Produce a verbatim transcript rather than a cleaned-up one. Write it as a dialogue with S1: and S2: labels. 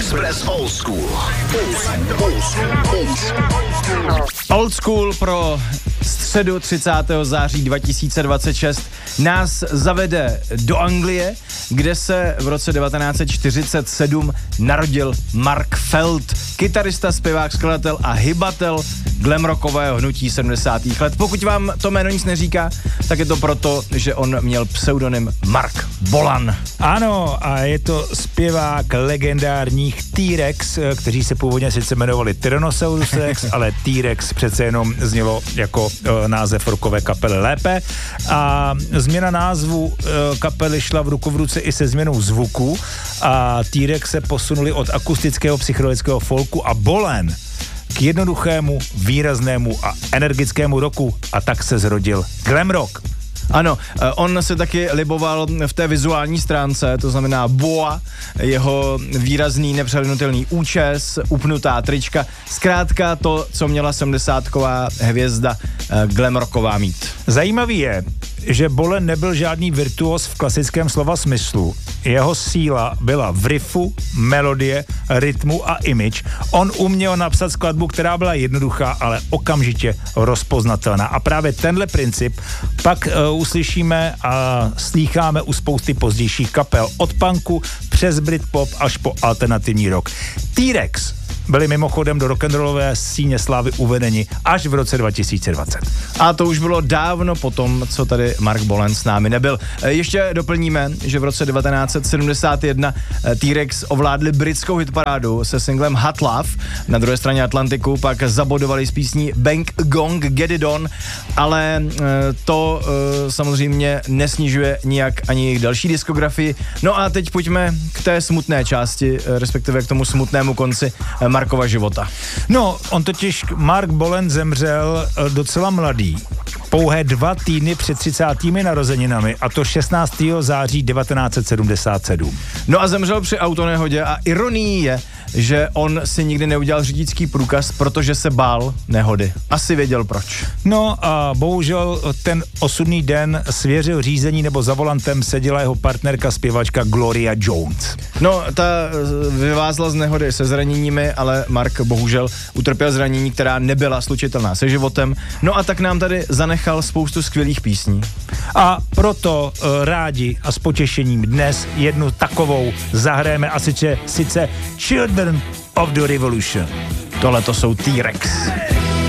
S1: Express Old School. Old School.
S2: Old School pro středu třicátého září dva tisíce dvacet šest nás zavede do Anglie, kde se v roce devatenáct set čtyřicet sedm narodil Mark Felt, kytarista, zpěvák, skladatel a hybatel glamrockového hnutí sedmdesátých let. Pokud vám to jméno nic neříká, tak je to proto, že on měl pseudonym Mark Bolan.
S3: Ano, a je to zpěvák legendárních T-Rex, kteří se původně sice jmenovali Tyrannosaurus Rex, ale T-Rex přece jenom znělo jako e, název rockové kapely lépe. A změna názvu e, kapely šla v ruku v ruce i se změnou zvuku a T-Rex se posunuli od akustického psychedelického folku a Bolan k jednoduchému, výraznému a energickému roku a tak se zrodil glam rock.
S2: Ano, on se taky liboval v té vizuální stránce, to znamená boa, jeho výrazný, nepřehlednutelný účes, upnutá trička, zkrátka to, co měla sedmdesátková hvězda glamrocková mít.
S3: Zajímavý je, že Bolan nebyl žádný virtuos v klasickém slova smyslu. Jeho síla byla v riffu, melodie, rytmu a image. On uměl napsat skladbu, která byla jednoduchá, ale okamžitě rozpoznatelná. A právě tenhle princip pak uh, uslyšíme a slýcháme u spousty pozdějších kapel. Od punku přes Britpop až po alternativní rock. T-Rex byli mimochodem do rock'n'rollové síně slávy uvedeni až v roce dva tisíce dvacet.
S2: A to už bylo dávno potom, co tady Mark Bolan s námi nebyl. Ještě doplníme, že v roce devatenáct set sedmdesát jedna T-Rex ovládli britskou hitparádu se singlem Hot Love. Na druhé straně Atlantiku pak zabodovali s písní Bang Gong Get It On, ale to samozřejmě nesnižuje nijak ani jejich další diskografii. No a teď pojďme k té smutné části, respektive k tomu smutnému konci Markova života.
S3: No, on totiž, Mark Bolan zemřel docela mladý. Pouhé dva týdny před třicátými narozeninami, a to šestnáctého září devatenáct set sedmdesát sedm.
S2: No a zemřel při autonehodě a ironií je, že on si nikdy neudělal řidičský průkaz, protože se bál nehody. Asi věděl proč.
S3: No a bohužel ten osudný den svěřil řízení nebo za volantem seděla jeho partnerka zpěvačka Gloria Jones.
S2: No, ta vyvázla z nehody se zraněními, ale Mark bohužel utrpěl zranění, která nebyla slučitelná se životem. No a tak nám tady zanechal spoustu skvělých písní.
S3: A proto uh, rádi a s potěšením dnes jednu takovou zahrajeme a sice, sice Children of the Revolution.
S2: Tohle to jsou T-Rex.